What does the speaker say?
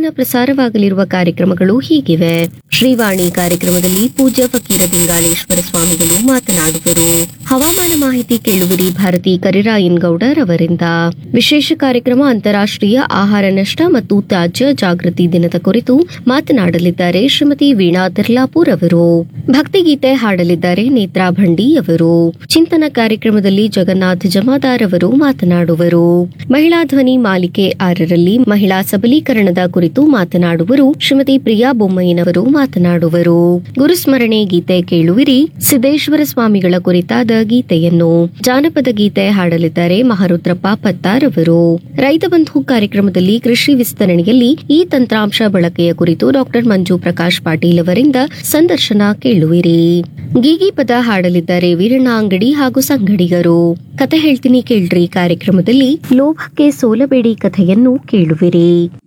ದಿನ ಪ್ರಸಾರವಾಗಲಿರುವ ಕಾರ್ಯಕ್ರಮಗಳು ಹೀಗಿವೆ. ಶ್ರೀವಾಣಿ ಕಾರ್ಯಕ್ರಮದಲ್ಲಿ ಪೂಜ್ಯ ಫಕೀರ ಲಿಂಗಾಲೇಶ್ವರ ಸ್ವಾಮಿಗಳು ಮಾತನಾಡುವರು. ಹವಾಮಾನ ಮಾಹಿತಿ ಕೇಳುವಿರಿ ಭಾರತಿ ಕರಿರಾಯನ್ ಗೌಡರ್ ಅವರಿಂದ. ವಿಶೇಷ ಕಾರ್ಯಕ್ರಮ ಅಂತಾರಾಷ್ಟ್ರೀಯ ಆಹಾರ ನಷ್ಟ ಮತ್ತು ತ್ಯಾಜ್ಯ ಜಾಗೃತಿ ದಿನದ ಕುರಿತು ಮಾತನಾಡಲಿದ್ದಾರೆ ಶ್ರೀಮತಿ ವೀಣಾ ತಿರ್ಲಾಪುರ್ ಅವರು. ಭಕ್ತಿಗೀತೆ ಹಾಡಲಿದ್ದಾರೆ ನೇತ್ರಾ ಭಂಡಿ ಅವರು. ಚಿಂತನ ಕಾರ್ಯಕ್ರಮದಲ್ಲಿ ಜಗನ್ನಾಥ್ ಜಮಾದಾರ್ ಅವರು ಮಾತನಾಡುವರು. ಮಹಿಳಾ ಧ್ವನಿ ಮಾಲಿಕೆ 6ರಲ್ಲಿ ಮಹಿಳಾ ಸಬಲೀಕರಣದ ಕುರಿತು ಮಾತನಾಡುವರು ಶ್ರೀಮತಿ ಪ್ರಿಯಾ ಬೊಮ್ಮಯ್ಯನವರು ಮಾತನಾಡುವರು. ಗುರುಸ್ಮರಣೆ ಗೀತೆ ಕೇಳುವಿರಿ ಸಿದ್ದೇಶ್ವರ ಸ್ವಾಮಿಗಳ ಕುರಿತಾದ ಗೀತೆಯನ್ನು. ಜಾನಪದ ಗೀತೆ ಹಾಡಲಿದ್ದಾರೆ ಮಹಾರುದ್ರಪ್ಪ ಪತ್ತಾರ್ ಅವರು. ರೈತ ಬಂಧು ಕಾರ್ಯಕ್ರಮದಲ್ಲಿ ಕೃಷಿ ವಿಸ್ತರಣೆಯಲ್ಲಿ ಈ ತಂತ್ರಾಂಶ ಬಳಕೆಯ ಕುರಿತು ಡಾಕ್ಟರ್ ಮಂಜು ಪ್ರಕಾಶ್ ಪಾಟೀಲ್ ಅವರಿಂದ ಸಂದರ್ಶನ ಕೇಳುವಿರಿ. ಗೀಗಿ ಪದ ಹಾಡಲಿದ್ದಾರೆ ವೀರಣ್ಣ ಅಂಗಡಿ ಹಾಗೂ ಸಂಗಡಿಗರು. ಕತೆ ಹೇಳ್ತೀನಿ ಕೇಳ್ರಿ ಕಾರ್ಯಕ್ರಮದಲ್ಲಿ ಲೋಭಕ್ಕೆ ಸೋಲಬೇಡಿ ಕಥೆಯನ್ನು ಕೇಳುವಿರಿ.